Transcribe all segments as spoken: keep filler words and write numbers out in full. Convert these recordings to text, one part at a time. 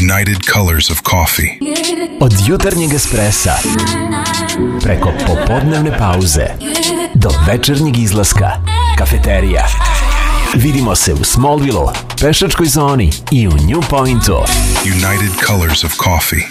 United Colors of Coffee. Od jutarnjeg espressa preko popodnevne pauze do večernjeg izlaska, kafeterija. Vidimo se u Smallville-u, pešačkoj zoni i u New Pointu. United Colors of Coffee.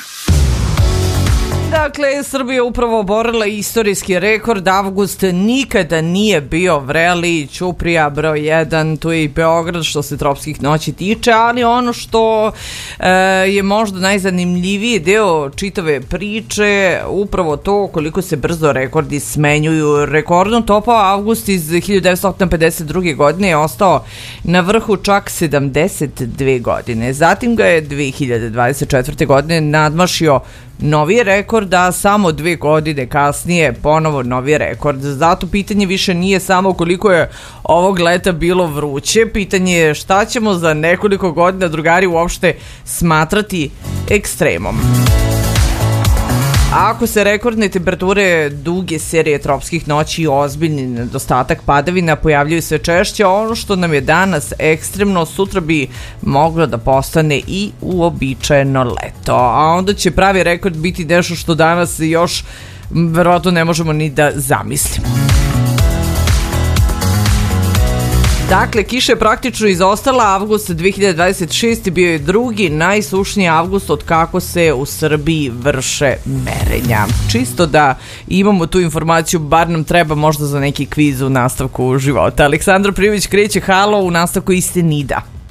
Dakle, Srbija je upravo oborila istorijski rekord. Avgust nikada nije bio vreli. Ćuprija broj jedan, tu je i Beograd što se tropskih noći tiče, ali ono što e, je možda najzanimljiviji deo čitave priče, upravo to koliko se brzo rekordi smenjuju. Rekordno topao avgust iz hiljadu devetsto pedeset druge. godine je ostao na vrhu čak sedamdeset dve godine. Zatim ga je dve hiljade dvadeset četvrte. godine nadmašio novi rekord, a samo dve godine kasnije ponovo novi rekord. Zato pitanje više nije samo koliko je ovog leta bilo vruće, pitanje je šta ćemo za nekoliko godina, drugari, uopšte smatrati ekstremom. A ako se rekordne temperature, duge serije tropskih noći i ozbiljni nedostatak padavina pojavljaju sve češće, ono što nam je danas ekstremno, sutra bi moglo da postane i uobičajeno leto. A onda će pravi rekord biti nešto što danas još verovatno ne možemo ni da zamislimo. Dakle, kiša je praktično izostala, avgust dve hiljade dvadeset šeste. bio je drugi najsušniji avgust od kako se u Srbiji vrše merenja. Čisto da imamo tu informaciju, bar nam treba možda za neki kviz u nastavku života. Aleksandra Prijović kreće, halo, u nastavku Istinida.